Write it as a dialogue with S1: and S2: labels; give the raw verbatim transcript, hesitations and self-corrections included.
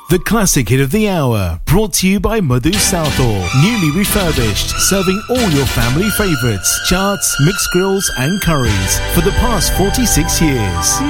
S1: The classic hit of the hour, brought to you by Madhu Southall. Newly refurbished, serving all your family favourites, charts, mixed grills and curries for the past forty-six years.